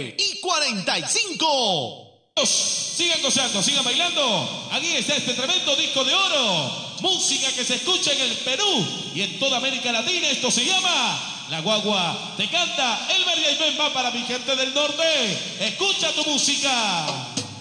9:45. Sigan gozando, sigan bailando. Aquí está este tremendo disco de oro. Música que se escucha en el Perú y en toda América Latina. Esto se llama La Guagua Te Canta. El María y Ben va para mi gente del norte. Escucha tu música.